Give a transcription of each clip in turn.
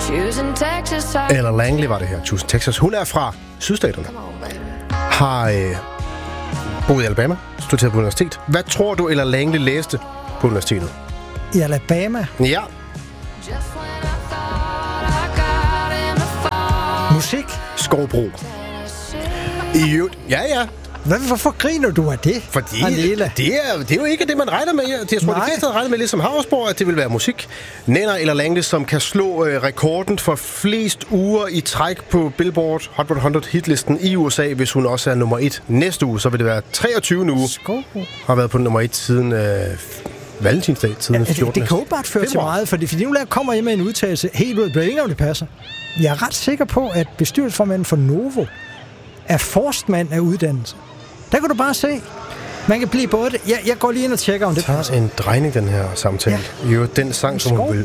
Eller Langley var det her, Choosing Texas. Hun er fra sydstaterne. Har boet i Alabama, studeret på universitet. Hvad tror du, Eller Langley læste på universitetet? I Alabama? Ja. Musik? Skovbrug. Ja. Hvorfor griner du af det, Fordi Anela? det er jo ikke det, man regner med. Jeg tror, de fleste havde regnet med, ligesom Havsborg, at det vil være musik. Nenner Eller Langley, som kan slå rekorden for flest uger i træk på Billboard Hot 100 hitlisten i USA, hvis hun også er nummer 1 næste uge. Så vil det være 23. uge. Skovbrug. Har været på nummer 1 siden Valentinsdag, siden 14. Det kan åbenbart føre til meget, fordi nu kommer jeg med en udtalelse helt ud af blå, om det passer. Jeg er ret sikker på, at bestyrelsesformanden for Novo er forstmand af uddannelse. Der kan du bare se. Man kan blive både... Jeg går lige ind og tjekker, om det passer. En drejning, den her samtale. Ja. Jo, den sang,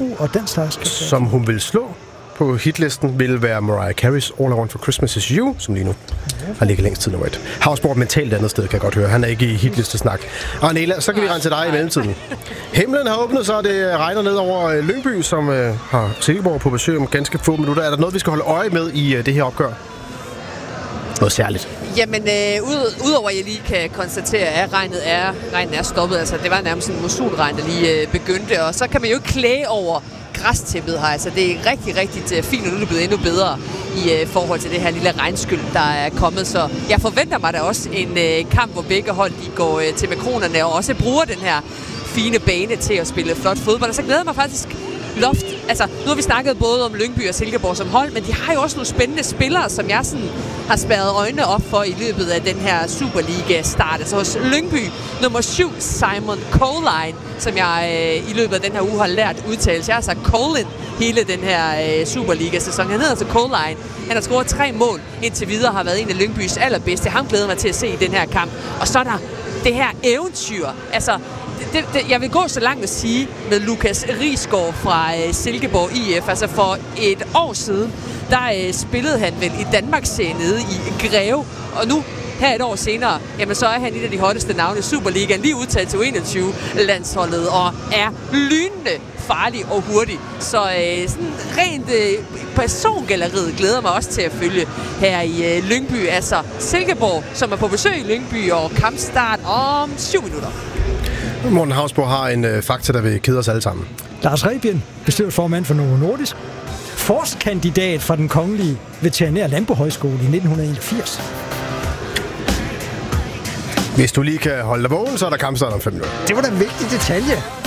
som hun vil slå på hitlisten, vil være Mariah Carey's All I Want for Christmas Is You, som lige nu har ligget længst tid nummer 1. Havsborg mentalt andet sted, kan jeg godt høre. Han er ikke i hitlistesnak. Og Nela, så kan vi rende til dig i mellemtiden. Himlen har åbnet, så det regner ned over Lyngby, som har Silkeborg på besøg om ganske få minutter. Er der noget, vi skal holde øje med i det her opgør? Noget særligt? Jamen, udover at jeg lige kan konstatere, at regnen er stoppet. Altså, det var nærmest en monsunregn, der lige begyndte. Og så kan man jo ikke klage over græstæppet her. Altså, det er rigtig, rigtig fint, og nu er det blevet endnu bedre i forhold til det her lille regnskyld, der er kommet. Så jeg forventer mig da også en kamp, hvor begge hold de går til makronerne og også bruger den her fine bane til at spille flot fodbold. Og så glæder mig faktisk loft. Altså, nu har vi snakket både om Lyngby og Silkeborg som hold, men de har jo også nogle spændende spillere, som jeg sådan har spærret øjnene op for i løbet af den her Superliga-start. Altså hos Lyngby, nummer 7, Simon Colin, som jeg i løbet af den her uge har lært udtale. Jeg har sagt Colin hele den her Superliga-sæson. Han hedder altså Colin. Han har scoret 3 mål indtil videre, har været en af Lyngbys allerbedste. Ham glæder mig til at se i den her kamp. Og så er der det her eventyr. Altså, jeg vil gå så langt at sige med Lukas Risgaard fra Silkeborg IF. Altså for et år siden, der spillede han vel i Danmarksserien nede i Greve. Og nu, her et år senere, jamen så er han et af de hotteste navne i Superligaen. Lige udtaget til U21-landsholdet og er lynende farlig og hurtig. Så sådan rent persongalleriet glæder mig også til at følge her i Lyngby. Altså Silkeborg, som er på besøg i Lyngby, og kampstart om 7 minutter. Morten Havsborg har en fakta, der vil kede os alle sammen. Lars Rebien, bestyrelsesformand for Novo Nordisk, forskkandidat fra den kongelige veterinære landbohøjskole i 1981. Hvis du lige kan holde dig vågen, så er der kampstart om 5 minutter. Det var da en vigtig detalje.